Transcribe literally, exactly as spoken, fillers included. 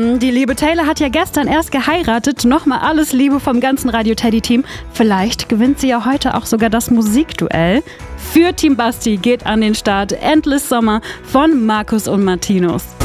Die liebe Taylor hat ja gestern erst geheiratet. Nochmal alles Liebe vom ganzen Radio Teddy Team. Vielleicht gewinnt sie ja heute auch sogar das Musikduell. Für Team Basti geht an den Start Endless Summer von Markus und Martinus.